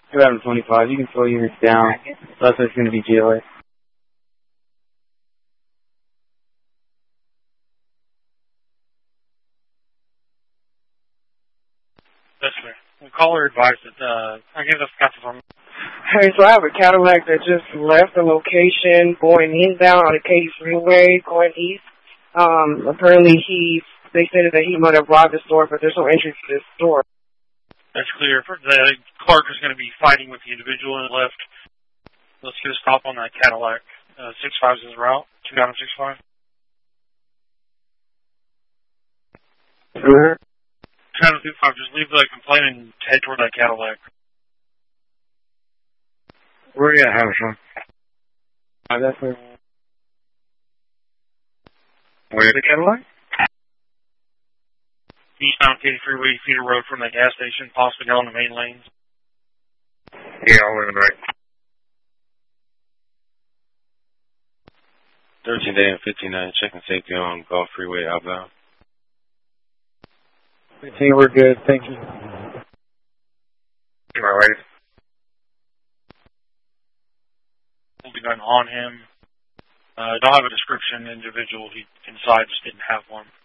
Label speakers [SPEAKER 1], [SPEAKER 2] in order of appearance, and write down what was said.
[SPEAKER 1] 225. You can slow units down. That's what's going to be GLA.
[SPEAKER 2] That's fair. The caller advised that, I gave us got the phone.
[SPEAKER 3] Hey, so I have a Cadillac that just left the location going inbound on the Katy Freeway going east. Apparently they said that he might have robbed the store, but there's no entrance to the store.
[SPEAKER 2] That's clear. The clerk is going to be fighting with the individual on the left. Let's get a stop on that Cadillac. 65 is en route. 2 down 65.
[SPEAKER 1] Sure.
[SPEAKER 2] 2 down 65. Just leave the complaint and head toward that Cadillac.
[SPEAKER 1] Where are you at, Hamilton? That's where. Where's the Cadillac?
[SPEAKER 2] Eastbound Katy Freeway, Feeder Road from the gas station, possibly down the main lanes.
[SPEAKER 1] Yeah, I'll leave it right.
[SPEAKER 4] 13 day and 59, checking safety on Gulf Freeway outbound.
[SPEAKER 1] 15, we're good. Thank you. My wife.
[SPEAKER 2] We'll be going on him. Don't have a description individual. He inside just didn't have one.